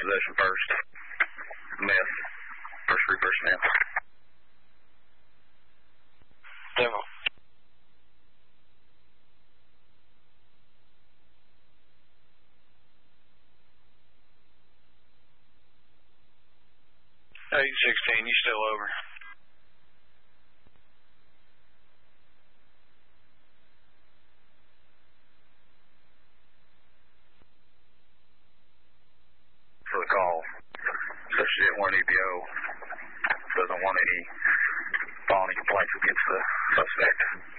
possession first. Meth. First 3 personnel. Demo. Hey, 16, you still over? For the call. Associate 1 EPO doesn't want any felony complaints against the suspect.